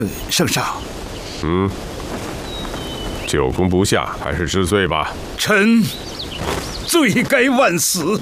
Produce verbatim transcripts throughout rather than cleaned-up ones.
呃，圣上， 嗯，久攻不下，还是知罪吧。 臣罪该万死。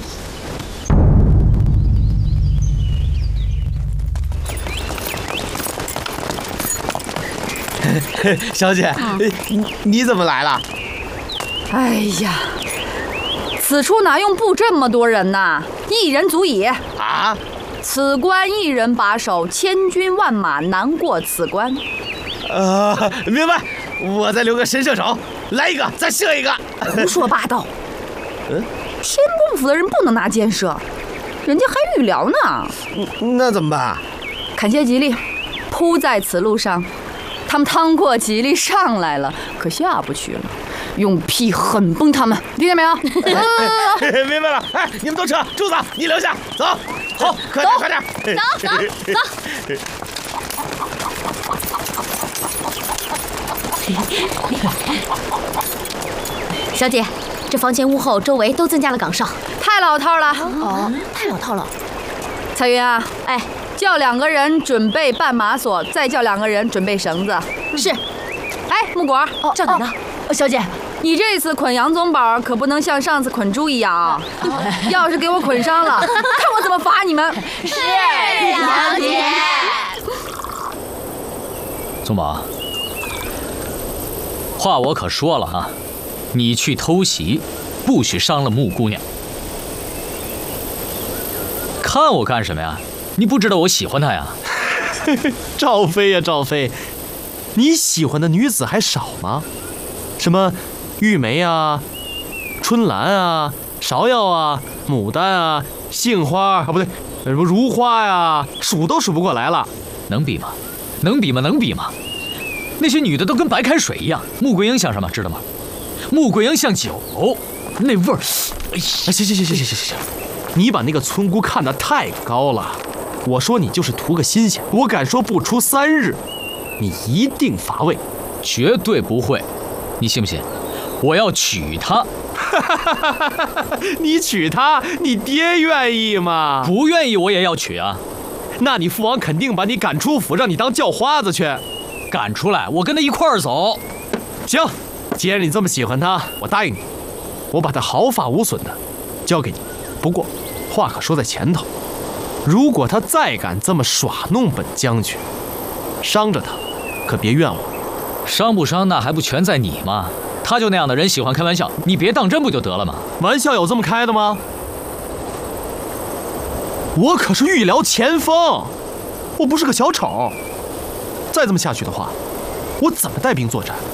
小姐，你你怎么来了？ 哎呀，此处哪用布这么多人呐？一人足矣。 啊？ 此关一人把守，千军万马难过此关。 呃，明白。我再留个神射手，来一个再射一个。 胡说八道！ 嗯， 天公府的人不能拿箭射，人家还预疗呢。 那怎么办？ 砍下吉利，铺在此路上。他们趟过吉利上来了，可下不去了。用屁狠崩他们，听见没有？ 明白了。哎，你们都撤，柱子你留下，走。好，快点，快点， 走走走。小姐，这房前屋后周围都增加了岗哨， 太老套了。 哦，太老套了。 彩云啊， 哎， 叫两个人准备绊马索，再叫两个人准备绳子。 是。 哎，木果， 哦，叫你呢。哦，小姐， 你这次捆杨宗保可不能像上次捆猪一样啊！要是给我捆伤了，看我怎么罚你们！ 是，小姐。 宗保，话我可说了啊，你去偷袭，不许伤了穆姑娘。看我干什么呀？你不知道我喜欢她呀？ 赵飞呀，赵飞，你喜欢的女子还少吗？什么玉梅啊、春兰啊、芍药啊、牡丹啊、杏花啊，不对，什么如花呀，数都数不过来了。 能比吗？能比吗？能比吗？那些女的都跟白开水一样。穆桂英像什么？知道吗？穆桂英像酒，那味儿。哎， 行行行行行行行行，你把那个村姑看得太高了。我说你就是图个新鲜，我敢说不出三日，你一定乏味。 绝对不会。你信不信？我要娶她。 你娶她，你爹愿意吗？ 不愿意我也要娶啊。 那你父王肯定把你赶出府，让你当叫花子去。 赶出来，我跟他一块儿走。 行，既然你这么喜欢她，我答应你，我把她毫发无损的交给你。不过话可说在前头，如果她再敢这么耍弄本将军，伤着她，可别怨我。 伤不伤那还不全在你吗？他就那样的人喜欢开玩笑，你别当真不就得了吗？ 玩笑有这么开的吗？我可是御辽前锋，我不是个小丑。再这么下去的话，我怎么带兵作战？